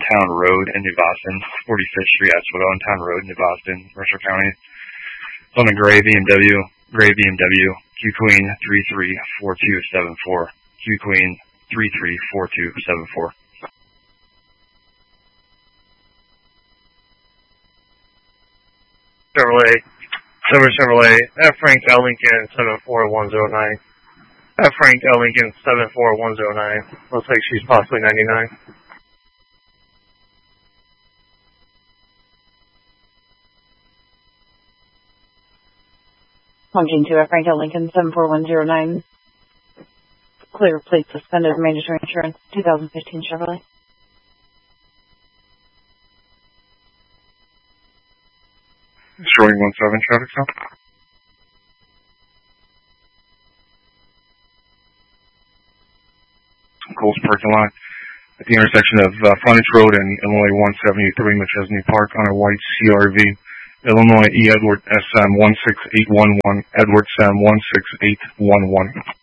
Town Road in New Boston, 45th Street, Asphalt Owen Town Road, New Boston, Mercer County. It's on a gray BMW, Q Queen 334274, Q Queen 334274. Chevrolet, F. Frank L. Lincoln 74109. F. Frank L. Lincoln 74109. Looks like she's possibly 99. Pumpkin 2 F. Frank L. Lincoln 74109. Clear plate suspended, mandatory insurance, 2015 Chevrolet. Showing 17 traffic stop. Coles parking lot at the intersection of Frontage Road and Illinois 173 McChesney Park on a white CRV. Illinois E. Edward SM 16811, Edward SM 16811.